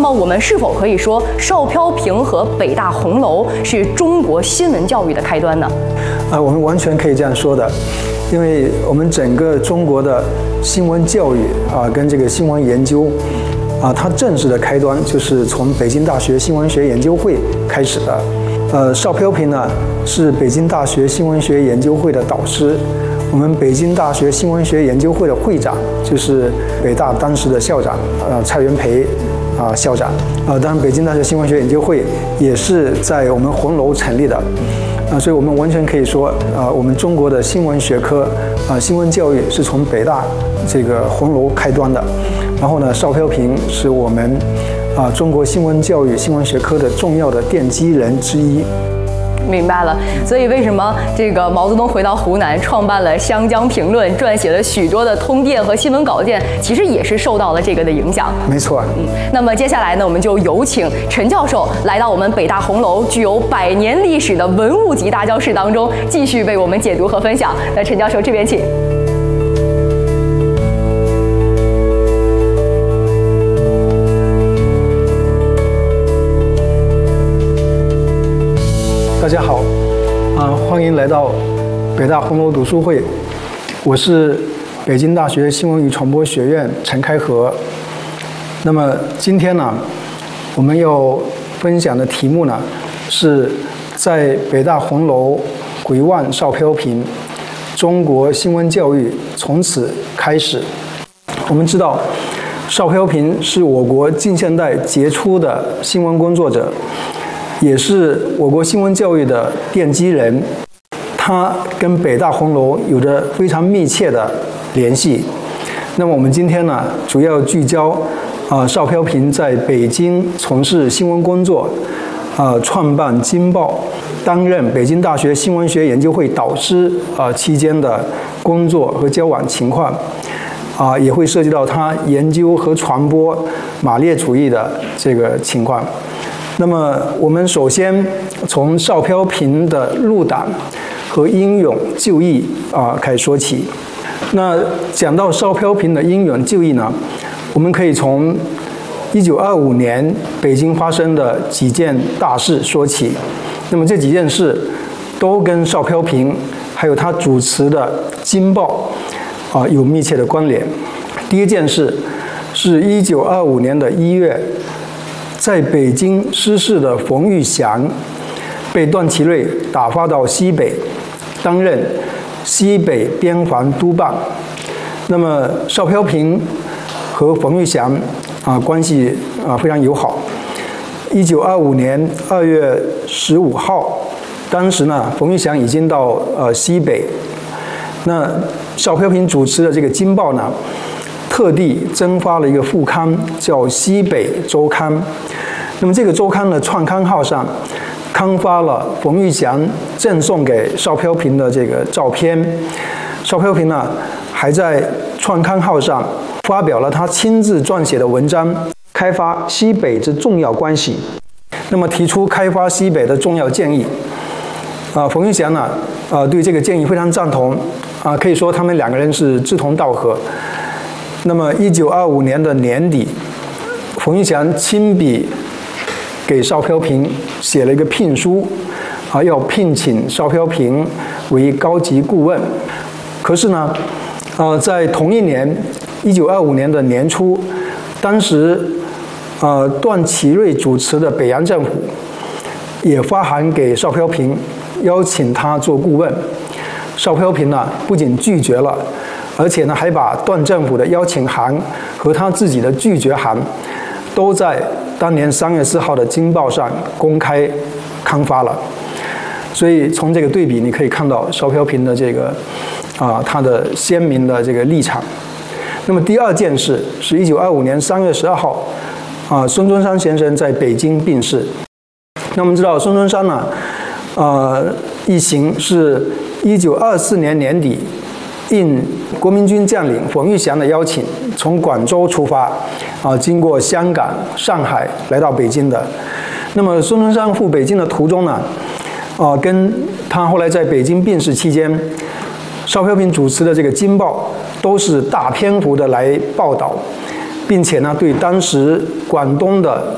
么我们是否可以说邵飘萍和北大红楼是中国新闻教育的开端呢？ 我们完全可以这样说的，因为我们整个中国的新闻教育跟这个新闻研究它正式的开端就是从北京大学新闻学研究会开始的。邵飘萍呢是北京大学新闻学研究会的导师，我们北京大学新闻学研究会的会长就是北大当时的校长蔡元培校长。当然，北京大学新闻学研究会也是在我们红楼成立的。所以我们完全可以说，我们中国的新闻学科新闻教育是从北大这个红楼开端的。然后呢，邵飘萍是我们中国新闻教育新闻学科的重要的奠基人之一。 明白了，所以为什么这个毛泽东回到湖南，创办了《湘江评论》，撰写了许多的通电和新闻稿件，其实也是受到了这个的影响。 没错。 那么接下来呢，我们就有请陈教授来到我们北大红楼具有100年历史的文物级大教室当中，继续为我们解读和分享。那陈教授这边请。 大家好，欢迎来到北大红楼读书会。我是北京大学新闻与传播学院陈开和。那么今天呢，我们要分享的题目呢，是在北大红楼回望邵飘萍，中国新闻教育从此开始。我们知道，邵飘萍是我国近现代杰出的新闻工作者，也是我国新闻教育的奠基人，他跟北大红楼有着非常密切的联系。那么我们今天呢，主要聚焦邵飘萍在北京从事新闻工作，创办《京报》，担任北京大学新闻学研究会导师期间的工作和交往情况，也会涉及到他研究和传播马列主义的这个情况。那么我们首先从邵飘萍的入党和英勇就义开始说起。那讲到邵飘萍的英勇就义呢，我们可以从1925年北京发生的几件大事说起。那么这几件事都跟邵飘萍还有他主持的《京报》有密切的关联。第一件事是1925年的1月。在北京失势的冯玉祥被段祺瑞打发到西北，担任西北边防督办。那么邵飘萍和冯玉祥关系非常友好。1925年2月15号，当时呢冯玉祥已经到西北，那邵飘萍主持的这个《京报》呢，特地增发了一个副刊，叫《西北周刊》。那么这个周刊的创刊号上刊发了冯玉祥赠送给邵飘萍的这个照片。邵飘萍呢，还在创刊号上发表了他亲自撰写的文章《开发西北之重要关系》。那么提出开发西北的重要建议。冯玉祥呢，对这个建议非常赞同。可以说他们两个人是志同道合。那么1925年的年底，冯玉祥亲笔给邵飘萍写了一个聘书，要聘请邵飘萍为高级顾问。可是呢，在同一年，1925年的年初，当时段祺瑞主持的北洋政府也发函给邵飘萍，邀请他做顾问。邵飘萍呢，不仅拒绝了，而且呢，还把段政府的邀请函和他自己的拒绝函都在当年3月4号的《京报》上公开刊发了。所以从这个对比，你可以看到邵飘萍的这个他的鲜明的这个立场。那么第二件事是1925年3月12号，孙中山先生在北京病逝。那我们知道孙中山呢，一行是1924年年底应国民军将领冯玉祥的邀请，从广州出发，经过香港、上海来到北京的。那么孙中山赴北京的途中呢，跟他后来在北京病逝期间，邵飘萍主持的这个《京报》都是大篇幅的来报道，并且呢，对当时广东的